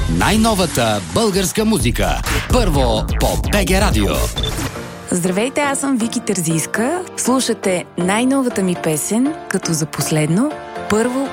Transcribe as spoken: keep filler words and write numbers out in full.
Най-новата българска музика. Първо по БГ Радио. Здравейте, аз съм Вики Терзийска. Слушате най-новата ми песен, като за последно, първо